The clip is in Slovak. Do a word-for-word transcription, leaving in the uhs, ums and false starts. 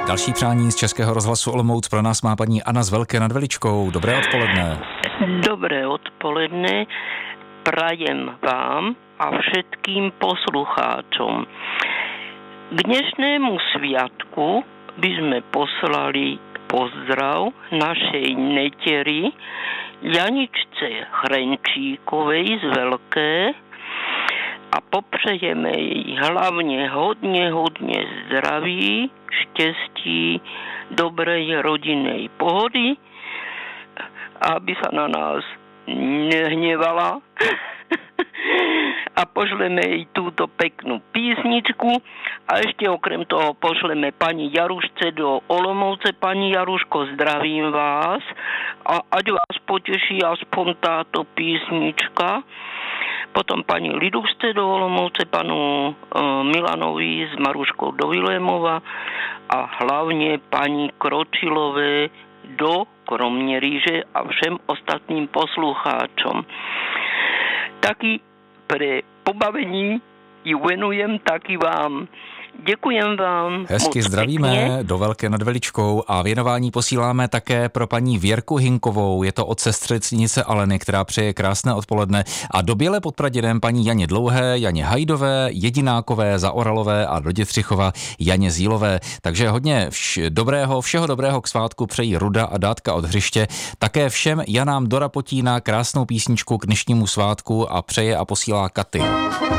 Další přání z Českého rozhlasu Olomouc pro nás má paní Anna z Velké nad Veličkou. Dobré odpoledne. Dobré odpoledne prajem vám a všetkým poslucháčom. K dnešnému sviatku by sme poslali pozdrav našej neteri Janičce Chrenčíkovej z Veľké a popřejeme jej hlavne hodne, hodne zdraví, štěstí, dobrej rodinnej pohody, aby sa na nás nehnevala a pošleme jej túto peknú písničku a ešte okrem toho pošleme pani Jarušce do Olomouce. Pani Jaruško, zdravím vás a ať vás poteší aspoň táto písnička. Potom pani Lidušce do Olomouce, panu e, Milanovi s Maruškou do Vilémova a hlavne pani Kročilové do Kromnieríže a všem ostatním poslucháčom. Taký pre pobavení ji venujem taky vám. Děkujem vám. Hezky zdravíme pěkně do Velké nad Veličkou a věnování posíláme také pro paní Věrku Hinkovou. Je to od sestřenice Aleny, která přeje krásné odpoledne. A do Bělé pod Pradědem paní Janě Dlouhé, Janě Hajdové, Jedinákové, Zaoralové a do Dětřichova Janě Zílové. Takže hodně vš- dobrého, všeho dobrého k svátku přejí Ruda a Dátka od Hřiště. Také všem Janám do Rapotína krásnou písničku k dnešnímu svátku a přeje a posílá Katy.